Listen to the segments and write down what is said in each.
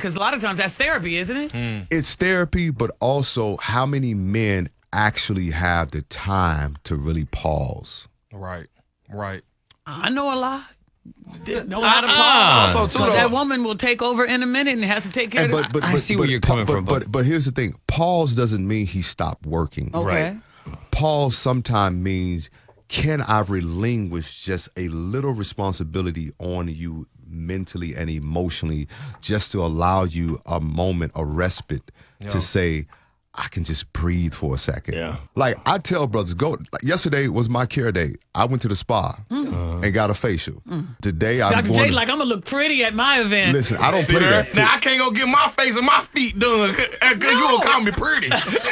because a lot of times that's therapy, isn't it? It's therapy, but also how many men actually have the time to really pause? Right. I know a lot. Didn't know how to pause. Also, too, Because that though. woman will take over in a minute and has to take care of it. I see where you're coming from, But here's the thing. Pause doesn't mean he stopped working. Okay. Pause sometimes means, can I relinquish just a little responsibility on you mentally and emotionally just to allow you a moment of respite to say, I can just breathe for a second. Yeah. Like I tell brothers, go. Like yesterday was my care day. I went to the spa and got a facial. Today I'm Dr. going J, to, like, I'm going to look pretty at my event. listen, I don't See play there? that. Now I can't go get my face and my feet done because you gonna call me pretty.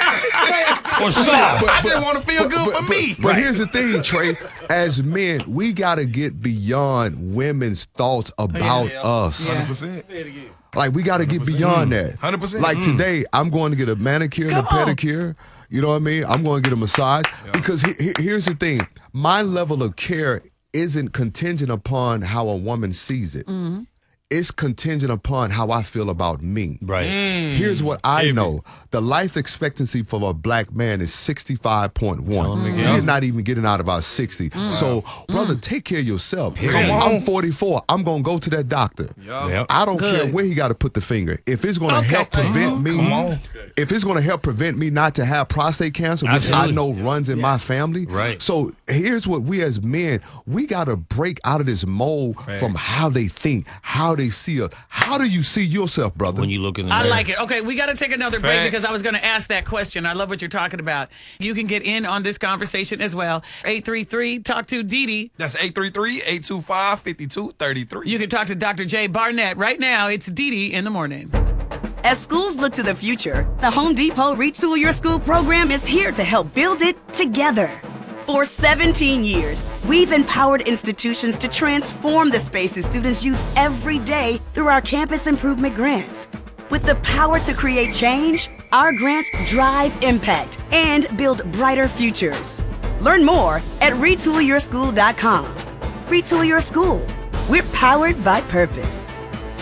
I just want to feel good for me. But here's the thing, Trey. As men, we got to get beyond women's thoughts about us. 100%. Like, we got to get beyond that. 100%. Like, today, I'm going to get a manicure and a pedicure. You know what I mean? I'm going to get a massage. Because here's the thing. My level of care isn't contingent upon how a woman sees it. It's contingent upon how I feel about me. Right. Here's what I know. The life expectancy for a black man is 65.1. You're not even getting out about 60. So, brother, take care of yourself. Come on. I'm 44. I'm going to go to that doctor. Yep. I don't care where he got to put the finger. If it's going to help prevent me, if it's going to help prevent me not to have prostate cancer, which I know runs in my family. Right. So here's what we as men, we got to break out of this mold from how they think, how they see us. How do you see yourself, brother? When you look in the I mirror. like it. Okay, we got to take another break Facts. because I was going to ask that question. I love what you're talking about. You can get in on this conversation as well. 833 talk to Didi. That's 833-825-5233. You can talk to Dr. J Barnett right now. It's Didi in the morning. As schools look to the future, the Home Depot Retool Your School program is here to help build it together. For 17 years, we've empowered institutions to transform the spaces students use every day through our campus improvement grants. With the power to create change, our grants drive impact and build brighter futures. Learn more at retoolyourschool.com. Retool Your School. We're powered by purpose.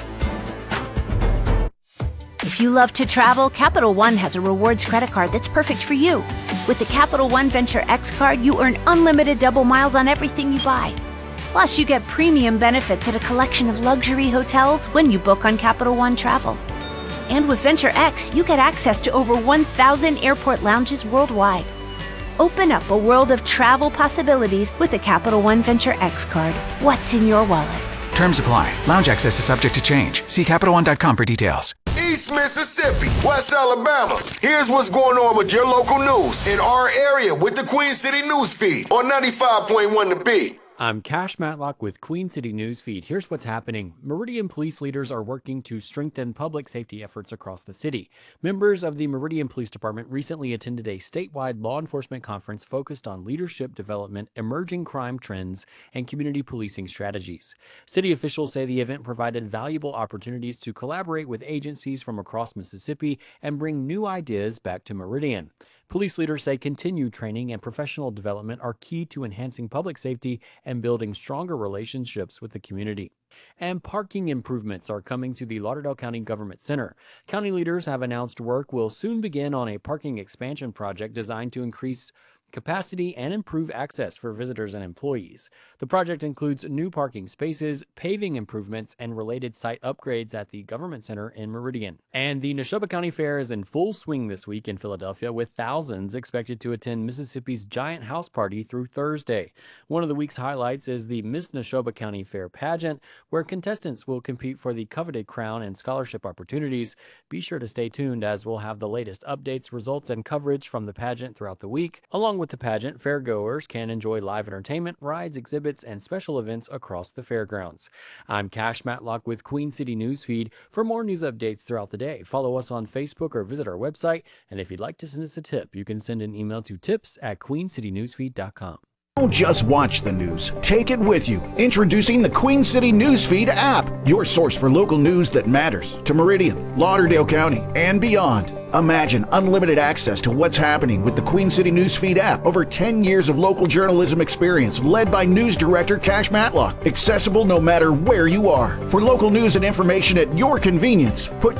If you love to travel, Capital One has a rewards credit card that's perfect for you. With the Capital One Venture X card, you earn unlimited double miles on everything you buy. Plus, you get premium benefits at a collection of luxury hotels when you book on Capital One Travel. And with Venture X, you get access to over 1,000 airport lounges worldwide. Open up a world of travel possibilities with the Capital One Venture X card. What's in your wallet? Terms apply. Lounge access is subject to change. See CapitalOne.com for details. East Mississippi, West Alabama. Here's what's going on with your local news in our area with the Queen City News Feed on 95.1 The Beat. I'm Cash Matlock with Queen City News Feed. Here's what's happening. Meridian police leaders are working to strengthen public safety efforts across the city. Members of the Meridian Police Department recently attended a statewide law enforcement conference focused on leadership development, emerging crime trends, and community policing strategies. City officials say the event provided valuable opportunities to collaborate with agencies from across Mississippi and bring new ideas back to Meridian. Police leaders say continued training and professional development are key to enhancing public safety and building stronger relationships with the community. And parking improvements are coming to the Lauderdale County Government Center. County leaders have announced work will soon begin on a parking expansion project designed to increase capacity and improve access for visitors and employees. The project includes new parking spaces, paving improvements, and related site upgrades at the Government Center in Meridian. And the Neshoba County Fair is in full swing this week in Philadelphia, with thousands expected to attend Mississippi's Giant House Party through Thursday. One of the week's highlights is the Miss Neshoba County Fair pageant, where contestants will compete for the coveted crown and scholarship opportunities. Be sure to stay tuned as we'll have the latest updates, results, and coverage from the pageant throughout the week. Along with the pageant, fairgoers can enjoy live entertainment, rides, exhibits, and special events across the fairgrounds. I'm Cash Matlock with Queen City News Feed. For more news updates throughout the day, follow us on Facebook or visit our website. And if you'd like to send us a tip, you can send an email to tips@queencitynewsfeed.com. Don't just watch the news. Take it with you. Introducing the Queen City Newsfeed app, your source for local news that matters to Meridian, Lauderdale County, and beyond. Imagine unlimited access to what's happening with the Queen City Newsfeed app. Over 10 years of local journalism experience led by news director Cash Matlock. Accessible no matter where you are. For local news and information at your convenience, put